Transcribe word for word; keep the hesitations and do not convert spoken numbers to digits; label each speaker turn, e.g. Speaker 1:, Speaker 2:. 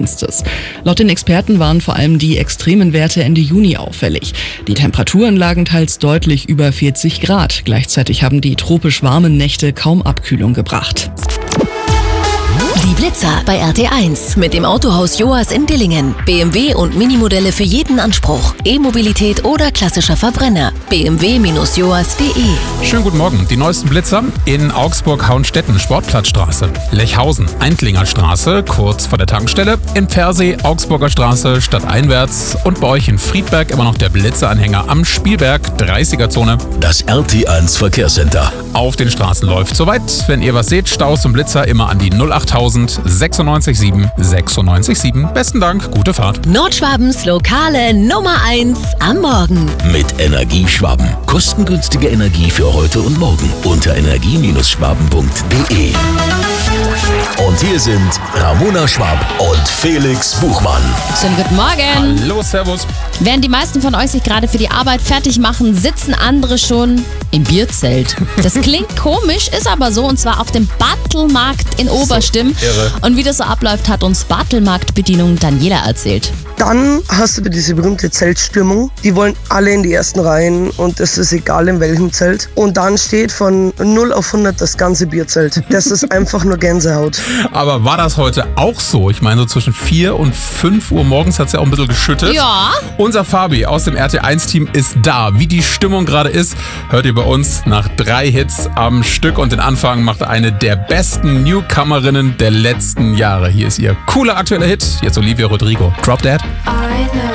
Speaker 1: Wetterdienstes. Laut den Experten waren vor allem die extremen Werte Ende Juni auffällig. Die Temperaturen lagen teils deutlich über vierzig Grad. Gleichzeitig haben die tropisch warmen Nächte kaum Abkühlung gebracht.
Speaker 2: Die Blitzer bei R T eins mit dem Autohaus Joas in Dillingen. B M W und Minimodelle für jeden Anspruch. E-Mobilität oder klassischer Verbrenner. b m w Bindestrich joas punkt d e.
Speaker 3: Schönen guten Morgen. Die neuesten Blitzer in Augsburg-Hauenstetten, Sportplatzstraße, Lechhausen, Eintlinger Straße, kurz vor der Tankstelle, in Pfersee, Augsburger Straße, stadteinwärts und bei euch in Friedberg immer noch der Blitzeranhänger am Spielberg, dreißiger-Zone.
Speaker 4: Das R T eins Verkehrscenter.
Speaker 3: Auf den Straßen läuft soweit. Wenn ihr was seht, Staus und Blitzer immer an die null achttausend sechsundneunzig sieben sechsundneunzig sieben. Besten Dank, gute Fahrt.
Speaker 2: Nordschwabens lokale Nummer eins am Morgen.
Speaker 4: Mit Energieschwaben. Kostengünstige Energie für heute und morgen unter energie Bindestrich schwaben punkt d e. Und hier sind Ramona Schwab und Felix Buchmann.
Speaker 5: Schönen guten Morgen.
Speaker 3: Hallo, servus.
Speaker 5: Während die meisten von euch sich gerade für die Arbeit fertig machen, sitzen andere schon im Bierzelt. Das klingt komisch, ist aber so, und zwar auf dem Bartelmarkt in Oberstimm.
Speaker 3: So irre.
Speaker 5: Und wie das so abläuft, hat uns Bartelmarktbedienung Daniela erzählt.
Speaker 6: Dann hast du diese berühmte Zeltstürmung. Die wollen alle in die ersten Reihen und es ist egal in welchem Zelt. Und dann steht von null auf hundert das ganze Bierzelt. Das ist einfach nur Gänsehaut.
Speaker 3: Aber war das heute auch so? Ich meine, so zwischen vier und fünf Uhr morgens hat es ja auch ein bisschen geschüttet.
Speaker 5: Ja.
Speaker 3: Unser Fabi aus dem R T eins Team ist da. Wie die Stimmung gerade ist, hört ihr bei uns nach drei Hits am Stück. Und den Anfang macht eine der besten Newcomerinnen der letzten Jahre. Hier ist ihr cooler aktueller Hit. Jetzt Olivia Rodrigo. Drop Dead.
Speaker 7: I know